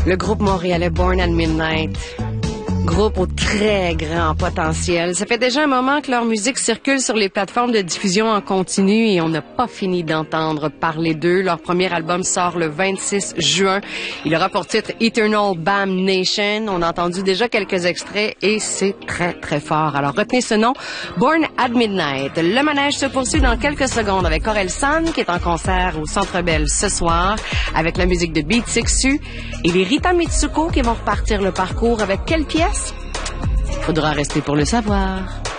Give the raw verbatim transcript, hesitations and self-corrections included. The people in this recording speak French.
Le groupe montréalais Born at Midnight. Groupe au très grand potentiel. Ça fait déjà un moment que leur musique circule sur les plateformes de diffusion en continu et on n'a pas fini d'entendre parler d'eux. Leur premier album sort le vingt-six juin. Il aura pour titre Eternal Bam Nation. On a entendu déjà quelques extraits et c'est très très fort. Alors retenez ce nom, Born at Midnight. Le manège se poursuit dans quelques secondes avec Orelsan qui est en concert au Centre Bell ce soir avec la musique de Beat Sixu et les Rita Mitsuko qui vont repartir le parcours avec quelle pièce? Faudra rester pour le savoir.